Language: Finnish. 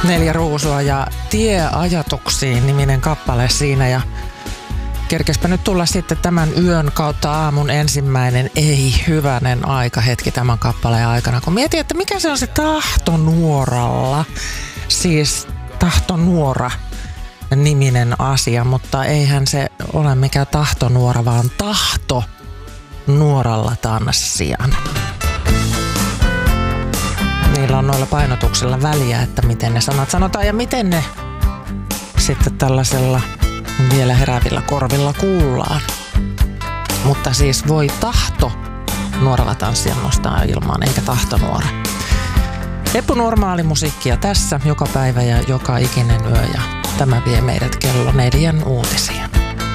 4 ruusua ja Tie ajatuksiin -niminen kappale siinä ja kerkespä nyt tulla sitten tämän yön kautta aamun ensimmäinen ei hyvänen hetki tämän kappaleen aikana, kun mietin, että mikä se on se tahtonuoralla, siis tahtonuora -niminen asia, mutta eihän se ole mikään tahtonuora, vaan tahto nuoralla tanssijan. Niillä on noilla painotuksilla väliä, että miten ne sanat sanotaan ja miten ne sitten tällaisella vielä heräävillä korvilla kuullaan. Mutta siis voi tahto nuoralla tanssijan nostaa ilmaan, eikä tahtonuora. Epänormaali musiikkia tässä joka päivä ja joka ikinen yö ja tämä vie meidät kello 4 uutisiin.